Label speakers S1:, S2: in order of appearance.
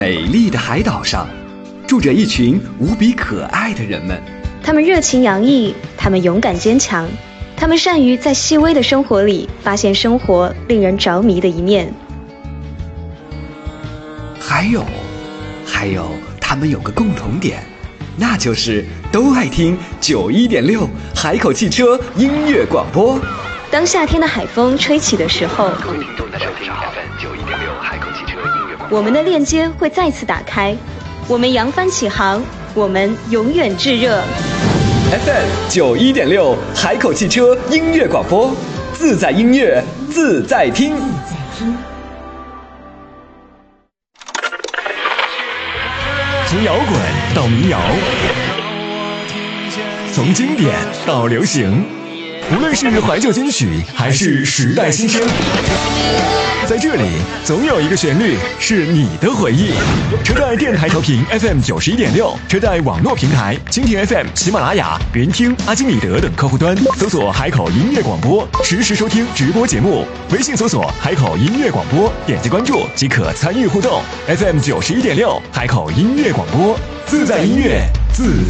S1: 美丽的海岛上，住着一群无比可爱的人们。
S2: 他们热情洋溢，他们勇敢坚强，他们善于在细微的生活里发现生活令人着迷的一面。
S1: 还有，他们有个共同点，那就是都爱听91.6海口汽车音乐广播。
S2: 当夏天的海风吹起的时候，我们的链接会再次打开，我们扬帆起航，我们永远炙热。
S1: FM 91.6海口汽车音乐广播，自在音乐，自在听。
S3: 从摇滚到民谣，从经典到流行，无论是怀旧金曲还是时代新声，在这里总有一个旋律是你的回忆。车载电台调频 FM 91.6，车载网络平台蜻蜓 FM、喜马拉雅、云听、阿基米德等客户端搜索海口音乐广播，实时收听直播节目。微信搜索海口音乐广播，点击关注即可参与互动。FM 91.6海口音乐广播，自在音乐，自